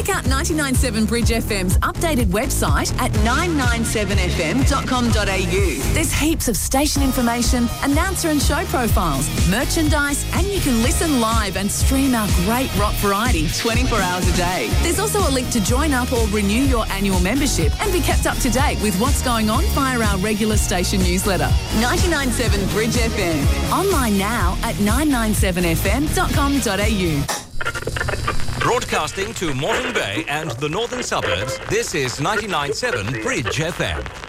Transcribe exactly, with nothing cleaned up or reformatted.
Check out ninety-nine point seven Bridge F M's updated website at nine nine seven f m dot com dot a u. There's heaps of station information, announcer and show profiles, merchandise, and you can listen live and stream our great rock variety twenty-four hours a day. There's also a link to join up or renew your annual membership and be kept up to date with what's going on via our regular station newsletter. ninety-nine point seven Bridge F M. Online now at nine nine seven f m dot com dot a u. Broadcasting to Moreton Bay and the northern suburbs, this is ninety-nine point seven Bridge F M.